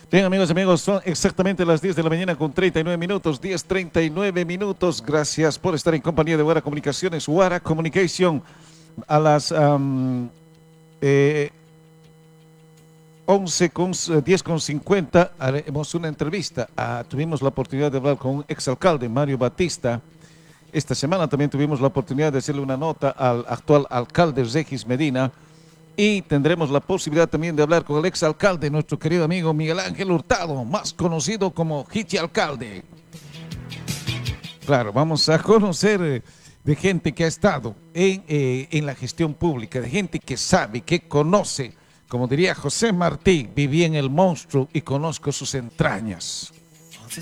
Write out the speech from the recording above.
Bien, amigos, son exactamente las 10 de la mañana con 39 minutos, 10:39 minutos. Gracias por estar en compañía de Wara Comunicaciones, Wara Communication. A las 10:50 haremos una entrevista. Tuvimos la oportunidad de hablar con un exalcalde, Mario Batista. Esta semana también tuvimos la oportunidad de hacerle una nota al actual alcalde Regis Medina. Y tendremos la posibilidad también de hablar con el exalcalde, nuestro querido amigo Miguel Ángel Hurtado, más conocido como Hiti Alcalde. Claro, vamos a conocer de gente que ha estado en la gestión pública, de gente que sabe, que conoce. Como diría José Martí, viví en el monstruo y conozco sus entrañas.